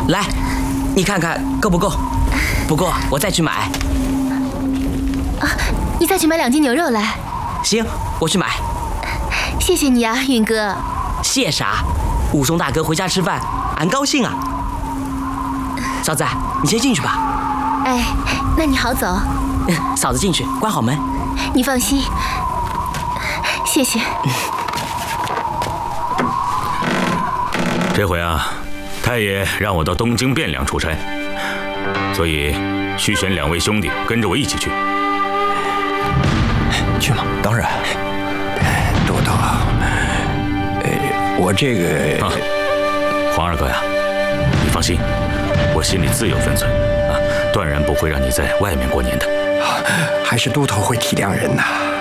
来，你看看够不够？不够我再去买。 啊，你再去买2斤牛肉来。 行，我去买。 谢谢你啊，允哥。 谢啥？武松大哥回家吃饭，俺高兴啊。嫂子，你先进去吧。 哎，那你好走。 嫂子进去，关好门。 你放心，谢谢。 这回啊，太爷让我到东京汴梁出差，所以需选2位兄弟跟着我一起去。 去吗？当然。 都头，我这个…… 啊，黄二哥呀，你放心，我心里自有分寸啊，断然不会让你在外面过年的。 还是都头会体谅人呐。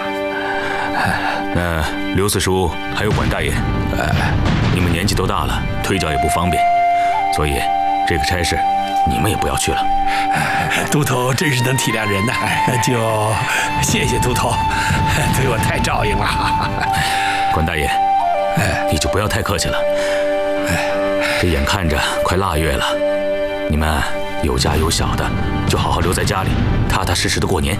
那刘四叔还有管大爷，你们年纪都大了，推脚也不方便，所以这个差事你们也不要去了。 都头真是能体谅人呐，就谢谢都头，对我太照应了。 管大爷，你就不要太客气了。这眼看着快腊月了，你们有家有小的，就好好留在家里，踏踏实实的过年。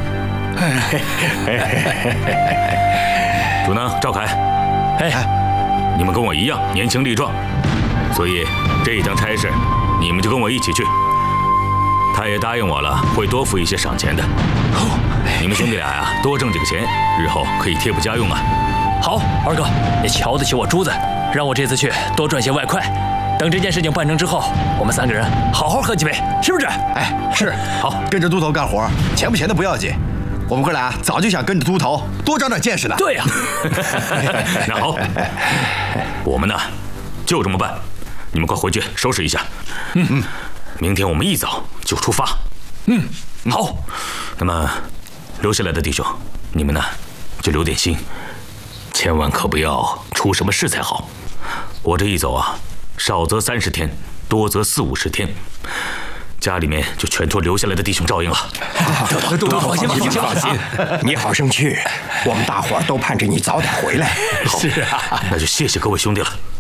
主呢，赵凯，你们跟我一样年轻力壮，所以这一趟差事你们就跟我一起去。他也答应我了，会多付一些赏钱的。你们兄弟俩呀，多挣几个钱，日后可以贴补家用啊。 好，二哥，你瞧得起我珠子，让我这次去多赚些外快。等这件事情办成之后，我们3个人好好喝几杯，是不是？ 是。 好， 跟着都头干活，钱不钱的不要紧。我们哥俩早就想跟着都头多长点见识的。 对呀。 那好，我们呢就这么办。你们快回去收拾一下。明天我们一早就出发。 好。 那么留下来的弟兄，你们呢就留点心，千万可不要出什么事才好。我这一走啊，少则30天，多则40-50天，家里面就全托留下来的弟兄照应了。 都头放心吧， 放心，你好生去，我们大伙儿都盼着你早点回来。 是啊，那就谢谢各位兄弟了。